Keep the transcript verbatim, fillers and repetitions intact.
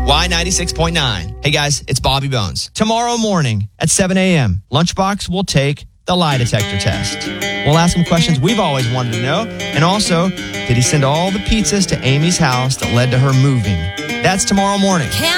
Y ninety-six point nine. Hey guys, it's Bobby Bones. Tomorrow morning at seven a.m., Lunchbox will take the lie detector test. We'll ask him questions we've always wanted to know. And also, did he send all the pizzas to Amy's house that led to her moving? That's tomorrow morning.